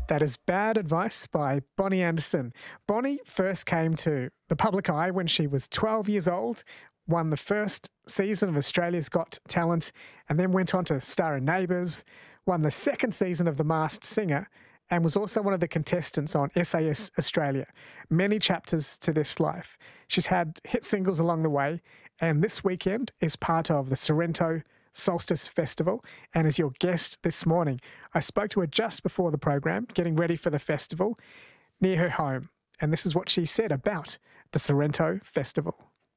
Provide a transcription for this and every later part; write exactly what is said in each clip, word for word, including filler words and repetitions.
That is Bad Advice by Bonnie Anderson. Bonnie first came to the public eye when she was twelve years old, won the first season of Australia's Got Talent, and then went on to star in Neighbours, won the second season of The Masked Singer, and was also one of the contestants on S A S Australia. Many chapters to this life. She's had hit singles along the way, and this weekend is part of the Sorrento Solstice Festival, and as your guest this morning, I spoke to her just before the program, getting ready for the festival near her home, and this is what she said about the Sorrento Festival.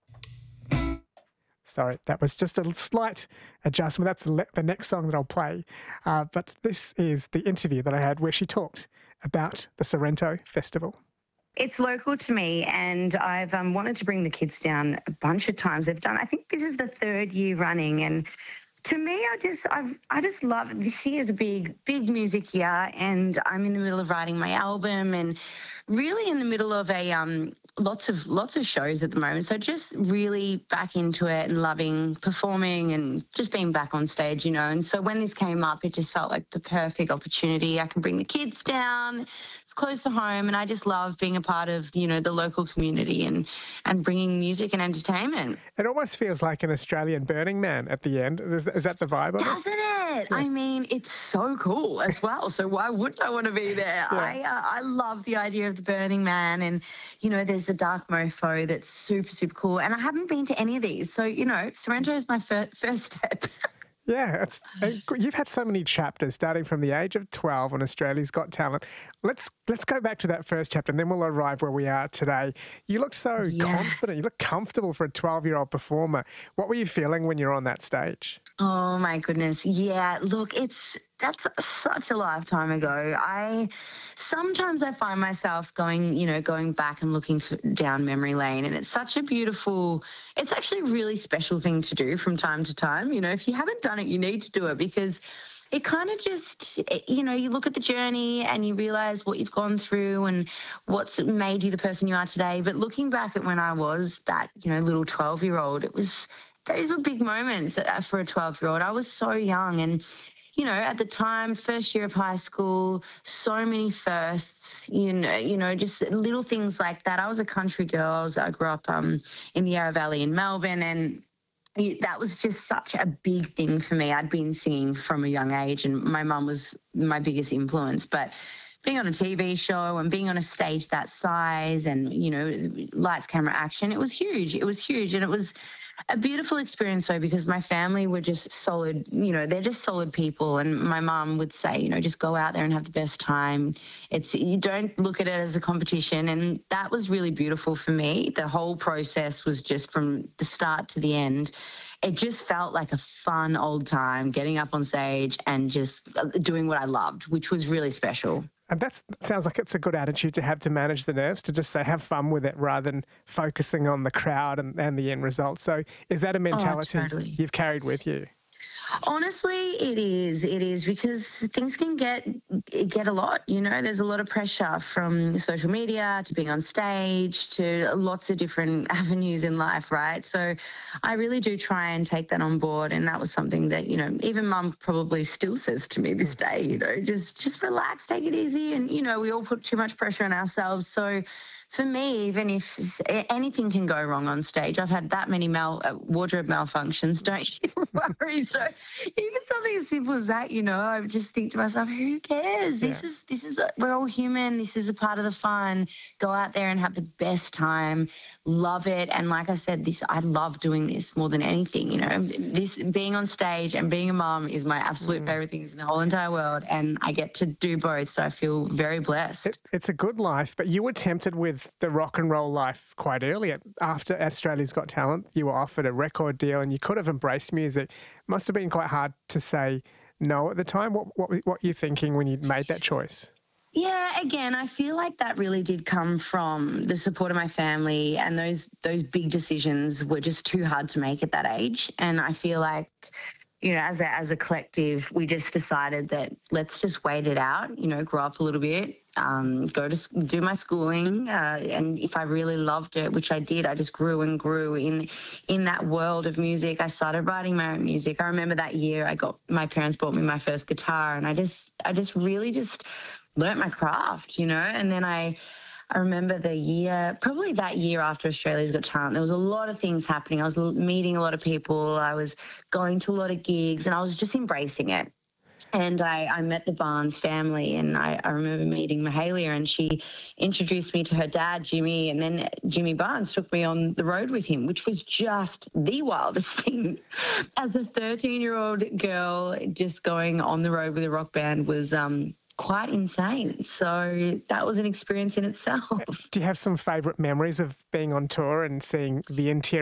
Sorry, that was just a slight adjustment. That's the, le- the next song that I'll play, uh, but this is the interview that I had where she talked about the Sorrento Festival. It's local to me, and I've um, wanted to bring the kids down a bunch of times. I've done, I think this is the third year running, and to me, I just, I've, I just love it. This year is a big, big music year, and I'm in the middle of writing my album, and really in the middle of a um, lots of lots of shows at the moment. So just really back into it and loving performing and just being back on stage, you know. And so when this came up, it just felt like the perfect opportunity. I can bring the kids down. It's close to home, and I just love being a part of, you know, the local community and and bringing music and entertainment. It almost feels like an Australian Burning Man at the end. Is, is that the vibe of it? Doesn't it? Yeah. I mean, it's so cool as well. So why wouldn't I want to be there? Yeah. I uh, I love the idea of the Burning Man, and you know, there's the Dark Mofo that's super super cool. And I haven't been to any of these, so you know, Sorrento is my fir- first step. Yeah, it's, you've had so many chapters starting from the age of twelve on Australia's Got Talent. Let's let's go back to that first chapter and then we'll arrive where we are today. You look so yeah. confident, you look comfortable for a twelve-year-old performer. What were you feeling when you're on that stage? Oh, my goodness. Yeah, look, it's that's such a lifetime ago. I sometimes I find myself going, you know, going back and looking to, down memory lane, and it's such a beautiful, it's actually a really special thing to do from time to time. You know, if you haven't done it, you need to do it, because it kind of just, you know, you look at the journey and you realize what you've gone through and what's made you the person you are today. But looking back at when I was that, you know, little twelve-year-old, it was, those were big moments for a twelve-year-old. I was so young, and you know, at the time, first year of high school, so many firsts, you know, you know, just little things like that. I was a country girl. I, was, I grew up um, in the Yarra Valley in Melbourne, and that was just such a big thing for me. I'd been singing from a young age, and my mum was my biggest influence. But being on a T V show and being on a stage that size and, you know, lights, camera, action, it was huge. It was huge. And it was a beautiful experience, though, because my family were just solid, you know, they're just solid people. And my mum would say, you know, just go out there and have the best time. It's, you don't look at it as a competition. And that was really beautiful for me. The whole process was just from the start to the end. It just felt like a fun old time, getting up on stage and just doing what I loved, which was really special. And that sounds like it's a good attitude to have to manage the nerves, to just say have fun with it rather than focusing on the crowd and, and the end result. So is that a mentality oh, totally. you've carried with you? Honestly, it is. It is, because things can get get a lot. You know, there's a lot of pressure from social media to being on stage to lots of different avenues in life, right? So I really do try and take that on board. And that was something that, you know, even mum probably still says to me this day, you know, just, just relax, take it easy. And, you know, we all put too much pressure on ourselves. So for me, even if anything can go wrong on stage, I've had that many mal- uh, wardrobe malfunctions, don't you worry. So even something as simple as that, you know, I just think to myself, who cares? This yeah. is, this is, a, we're all human. This is a part of the fun. Go out there and have the best time. Love it. And like I said, this, I love doing this more than anything, you know. This, being on stage and being a mum is my absolute mm. favorite things in the whole entire world. And I get to do both. So I feel very blessed. It, it's a good life, but you were tempted with the rock and roll life quite early. After Australia's Got Talent, you were offered a record deal and you could have embraced music. Must have been quite hard to say no at the time. What what what were you thinking when you made that choice? Yeah, again, I feel like that really did come from the support of my family, and those those big decisions were just too hard to make at that age. And I feel like, you know, as a as a collective, we just decided that let's just wait it out, you know, grow up a little bit, um, go to do my schooling, uh, and if I really loved it, which I did, I just grew and grew in in that world of music. I started writing my own music. I remember that year I got my parents bought me my first guitar, and I just I just really just learnt my craft, you know. And then I, I remember the year, probably that year after Australia's Got Talent, there was a lot of things happening. I was l- meeting a lot of people. I was going to a lot of gigs, and I was just embracing it. And I, I met the Barnes family, and I, I remember meeting Mahalia, and she introduced me to her dad, Jimmy, and then Jimmy Barnes took me on the road with him, which was just the wildest thing. As a thirteen-year-old girl, just going on the road with a rock band was um, quite insane. So that was an experience in itself. Do you have some favourite memories of being on tour and seeing the interior